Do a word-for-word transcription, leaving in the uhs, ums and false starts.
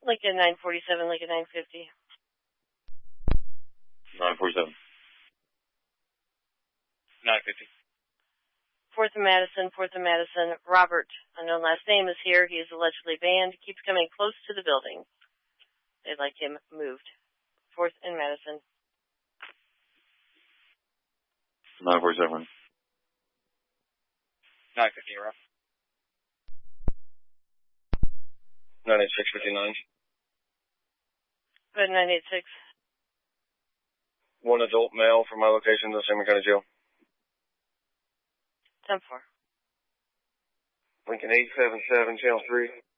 Lincoln nine forty-seven, Lincoln nine fifty. nine forty-seven. nine fifty. fourth and Madison, fourth and Madison. Robert, unknown last name, is here. He is allegedly banned. Keeps coming close to the building. They'd like him moved. fourth and Madison. nine forty-seven. nine fifty, rough. nine eighty-six fifty-nine. Go ahead, nine eighty-six. One adult male from my location to the Sangamon County Jail. ten four. Lincoln eight seven seven, channel three.